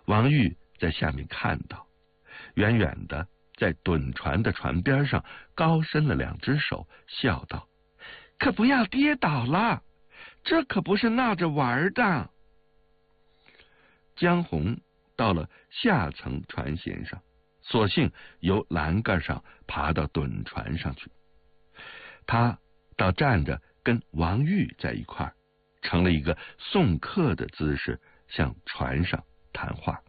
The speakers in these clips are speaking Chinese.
王玉在下面看到，远远的在趸船的船边上高伸了2只手，笑道：“可不要跌倒了，这可不是闹着玩的。”江红到了下层船舷上，索性由栏杆上爬到趸船上去。他倒站着跟王玉在一块儿，成了一个送客的姿势，向船上谈话。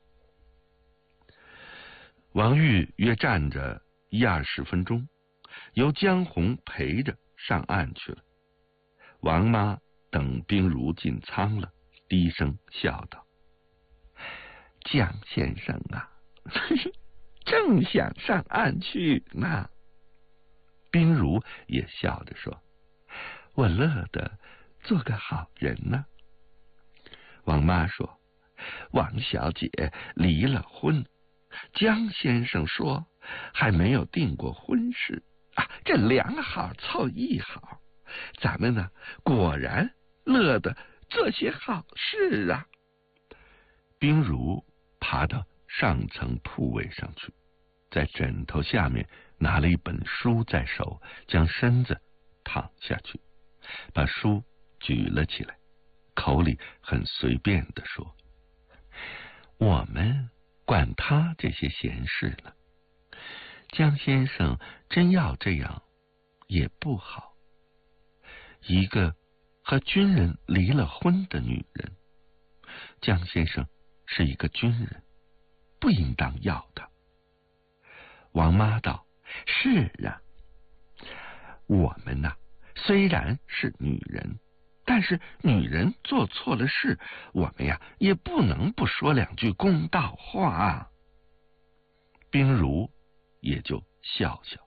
王玉约站着10-20分钟，由江红陪着上岸去了。王妈等冰如进舱了，低声笑道：“江先生啊，正想上岸去呢。”冰如也笑着说：“我乐得做个好人呢。”王妈说：“王小姐离了婚，江先生说还没有定过婚事啊，这2好凑1好，咱们呢果然乐得做些好事啊。”冰如爬到上层铺位上去，在枕头下面拿了一本书在手，将身子躺下去，把书举了起来，口里很随便地说：“我们管他这些闲事呢，江先生真要这样也不好。一个和军人离了婚的女人，江先生是一个军人，不应当要的。”王妈道：“是啊，我们呐，虽然是女人，但是女人做错了事，我们呀也不能不说2句公道话啊。”冰如也就笑笑。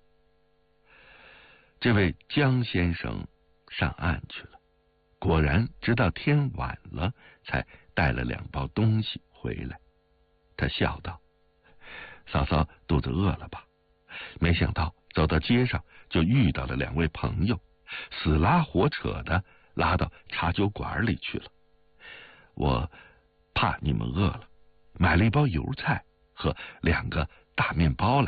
这位江先生上岸去了，果然直到天晚了才带了2包东西回来。他笑道：“嫂嫂肚子饿了吧？”没想到走到街上就遇到了2位朋友，死拉活扯的拉到茶酒馆里去了。我怕你们饿了，买了1包油菜和2个大面包来。